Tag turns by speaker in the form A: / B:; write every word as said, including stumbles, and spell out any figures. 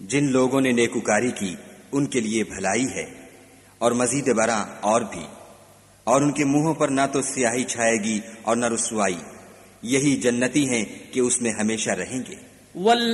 A: जिन लोगों ने नेकुकारी की उनके लिए भलाई है और मजीद बरा और भी, और उनके मुंहों पर ना तो स्याही छाएगी और न रुसवाई। यही जन्नती हैं कि उसमें हमेशा रहेंगे।